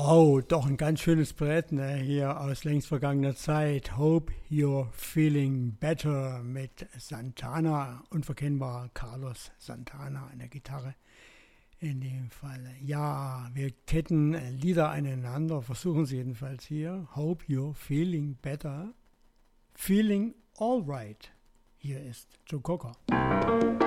Oh, doch ein ganz schönes Brett, ne? Hier aus längst vergangener Zeit. Hope You're Feeling Better mit Santana. Unverkennbar Carlos Santana an der Gitarre. In dem Fall. Ja, wir ketten Lieder aneinander, versuchen sie jedenfalls hier. Hope You're Feeling Better. Feeling Alright. Hier ist Joe Cocker.